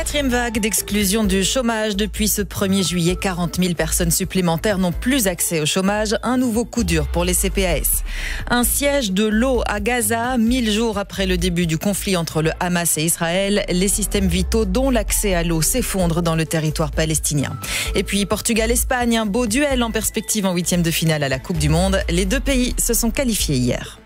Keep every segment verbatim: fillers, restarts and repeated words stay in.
Quatrième vague d'exclusion du chômage. Depuis ce premier juillet, quarante mille personnes supplémentaires n'ont plus accès au chômage. Un nouveau coup dur pour les C P A S. Un siège de l'eau à Gaza, mille jours après le début du conflit entre le Hamas et Israël. Les systèmes vitaux, dont l'accès à l'eau, s'effondrent dans le territoire palestinien. Et puis Portugal-Espagne, un beau duel en perspective en huitième de finale à la Coupe du Monde. Les deux pays se sont qualifiés hier.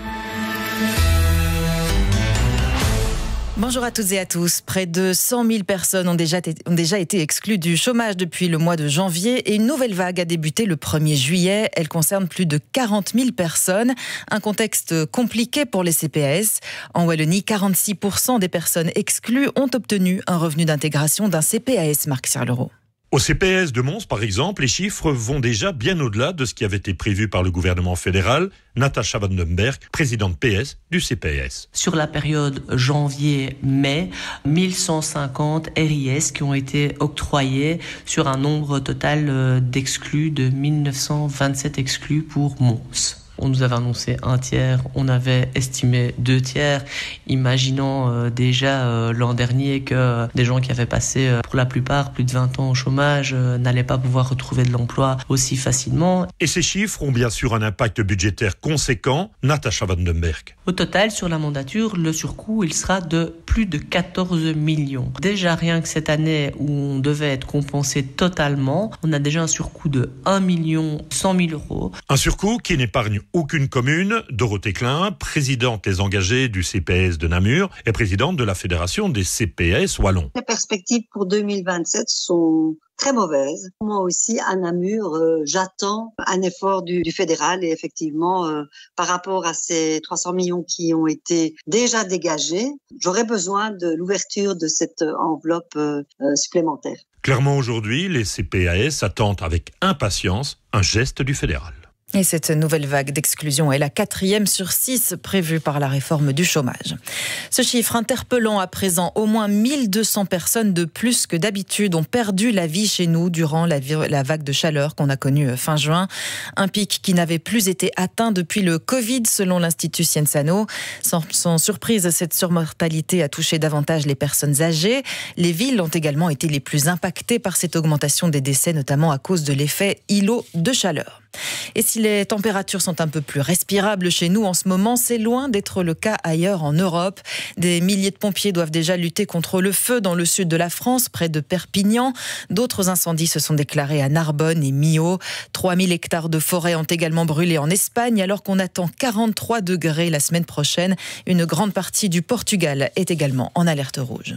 Bonjour à toutes et à tous. Près de cent mille personnes ont déjà, été, ont déjà été exclues du chômage depuis le mois de janvier et une nouvelle vague a débuté le premier juillet. Elle concerne plus de quarante mille personnes. Un contexte compliqué pour les C P A S. En Wallonie, quarante-six pour cent des personnes exclues ont obtenu un revenu d'intégration d'un C P A S, Marc Serlereau. Au C P A S de Mons, par exemple, les chiffres vont déjà bien au-delà de ce qui avait été prévu par le gouvernement fédéral. Natascha Vandenberg, présidente P S du C P A S. Sur la période janvier-mai, mille cent cinquante R I S qui ont été octroyés sur un nombre total d'exclus de mille neuf cent vingt-sept exclus pour Mons. On nous avait annoncé un tiers, on avait estimé deux tiers, imaginant euh, déjà euh, l'an dernier que euh, des gens qui avaient passé euh, pour la plupart plus de vingt ans au chômage euh, n'allaient pas pouvoir retrouver de l'emploi aussi facilement. Et ces chiffres ont bien sûr un impact budgétaire conséquent. Natascha Vandenberg. Au total, sur la mandature, le surcoût il sera de plus de quatorze millions. Déjà rien que cette année où on devait être compensé totalement, on a déjà un surcoût de un million cent mille euros. Un surcoût qui n'épargne aucune commune. Dorothée Klein, présidente des engagés du C P A S de Namur et présidente de la Fédération des C P A S wallons. Les perspectives pour deux mille vingt-sept sont très mauvaises. Moi aussi, à Namur, euh, j'attends un effort du, du fédéral et effectivement, euh, par rapport à ces trois cents millions qui ont été déjà dégagés, j'aurais besoin de l'ouverture de cette enveloppe euh, euh, supplémentaire. Clairement, aujourd'hui, les C P A S attendent avec impatience un geste du fédéral. Et cette nouvelle vague d'exclusion est la quatrième sur six prévue par la réforme du chômage. Ce chiffre interpellant à présent, au moins mille deux cents personnes de plus que d'habitude ont perdu la vie chez nous durant la, la vague de chaleur qu'on a connue fin juin. Un pic qui n'avait plus été atteint depuis le Covid selon l'Institut Cienzano. Sans, sans surprise, cette surmortalité a touché davantage les personnes âgées. Les villes ont également été les plus impactées par cette augmentation des décès, notamment à cause de l'effet îlot de chaleur. Et si les températures sont un peu plus respirables chez nous en ce moment, c'est loin d'être le cas ailleurs en Europe. Des milliers de pompiers doivent déjà lutter contre le feu dans le sud de la France, près de Perpignan. D'autres incendies se sont déclarés à Narbonne et Millau. trois mille hectares de forêt ont également brûlé en Espagne, alors qu'on attend quarante-trois degrés la semaine prochaine. Une grande partie du Portugal est également en alerte rouge.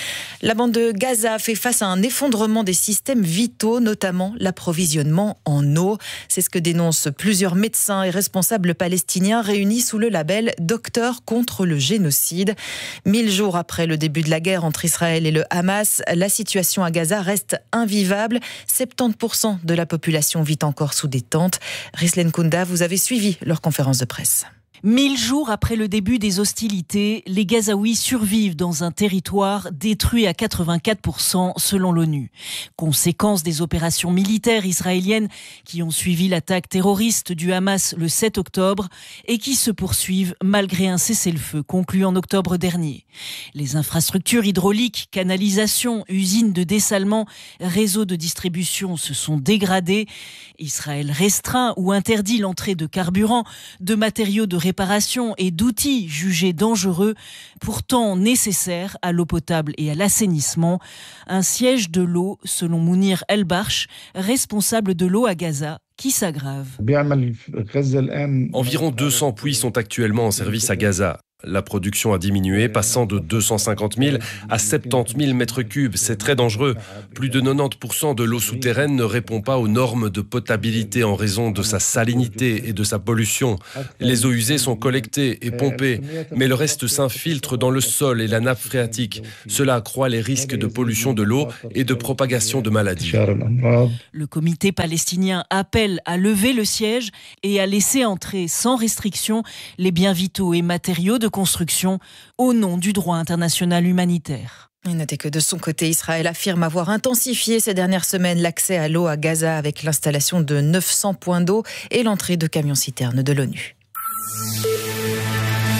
La bande de Gaza fait face à un effondrement des systèmes vitaux, notamment l'approvisionnement en eau. C'est ce que dénoncent plusieurs médecins et responsables palestiniens réunis sous le label Docteurs contre le génocide. Mille jours après le début de la guerre entre Israël et le Hamas, la situation à Gaza reste invivable. soixante-dix pour cent de la population vit encore sous des tentes. Rislen Kounda, vous avez suivi leur conférence de presse. Mille jours après le début des hostilités, les Gazaouis survivent dans un territoire détruit à quatre-vingt-quatre pour cent selon l'ONU. Conséquence des opérations militaires israéliennes qui ont suivi l'attaque terroriste du Hamas le sept octobre et qui se poursuivent malgré un cessez-le-feu conclu en octobre dernier. Les infrastructures hydrauliques, canalisations, usines de dessalement, réseaux de distribution se sont dégradés. Israël restreint ou interdit l'entrée de carburant, de matériaux de réparation et d'outils jugés dangereux, pourtant nécessaires à l'eau potable et à l'assainissement. Un siège de l'eau, selon Mounir El-Barch, responsable de l'eau à Gaza, qui s'aggrave. Environ deux cents puits sont actuellement en service à Gaza. La production a diminué, passant de deux cent cinquante mille à soixante-dix mille mètres cubes. C'est très dangereux. Plus de quatre-vingt-dix pour cent de l'eau souterraine ne répond pas aux normes de potabilité en raison de sa salinité et de sa pollution. Les eaux usées sont collectées et pompées, mais le reste s'infiltre dans le sol et la nappe phréatique. Cela accroît les risques de pollution de l'eau et de propagation de maladies. Le comité palestinien appelle à lever le siège et à laisser entrer sans restriction les biens vitaux et matériaux de construction au nom du droit international humanitaire. Et notez que de son côté, Israël affirme avoir intensifié ces dernières semaines l'accès à l'eau à Gaza avec l'installation de neuf cents points d'eau et l'entrée de camions-citernes de l'ONU.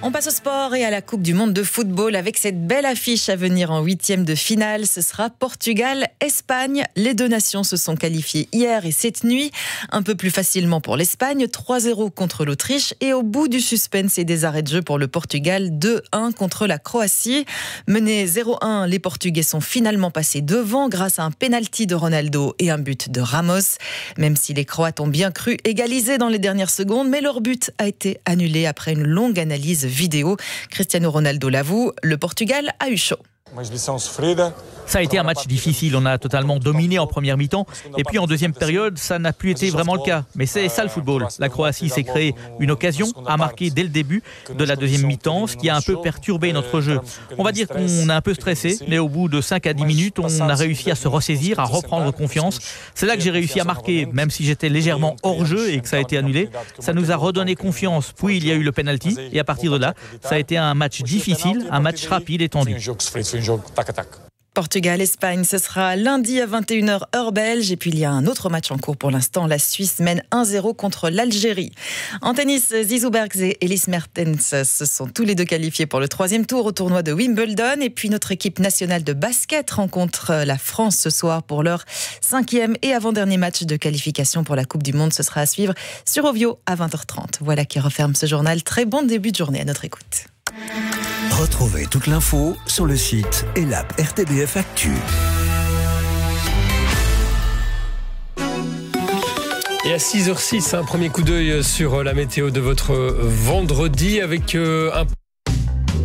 On passe au sport et à la Coupe du Monde de football avec cette belle affiche à venir en huitième de finale. Ce sera Portugal-Espagne. Les deux nations se sont qualifiées hier et cette nuit. Un peu plus facilement pour l'Espagne, trois zéro contre l'Autriche. Et au bout du suspense et des arrêts de jeu pour le Portugal, deux un contre la Croatie. Menés zéro un, les Portugais sont finalement passés devant grâce à un pénalty de Ronaldo et un but de Ramos. Même si les Croates ont bien cru égaliser dans les dernières secondes, mais leur but a été annulé après une longue analyse vidéo. Cristiano Ronaldo l'avoue, le Portugal a eu chaud. Ça a été un match difficile, on a totalement dominé en première mi-temps et puis en deuxième période, ça n'a plus été vraiment le cas. Mais c'est ça le football. La Croatie s'est créé une occasion à marquer dès le début de la deuxième mi-temps, ce qui a un peu perturbé notre jeu. On va dire qu'on a un peu stressé, mais au bout de cinq à dix minutes, on a réussi à se ressaisir, à reprendre confiance. C'est là que j'ai réussi à marquer, même si j'étais légèrement hors jeu et que ça a été annulé. Ça nous a redonné confiance. Puis il y a eu le penalty et à partir de là, ça a été un match difficile, un match rapide et tendu. Portugal-Espagne, ce sera lundi à vingt et une heures heure belge. Et puis il y a un autre match en cours pour l'instant. La Suisse mène un zéro contre l'Algérie. En tennis, Zizou Bergs et Ellis Mertens se sont tous les deux qualifiés pour le troisième tour au tournoi de Wimbledon. Et puis notre équipe nationale de basket rencontre la France ce soir pour leur cinquième et avant-dernier match de qualification pour la Coupe du Monde. Ce sera à suivre sur Ovio à vingt heures trente. Voilà qui referme ce journal. Très bon début de journée à notre écoute. Retrouvez toute l'info sur le site et l'app R T B F Actu. Et à six heures six, un premier coup d'œil sur la météo de votre vendredi avec un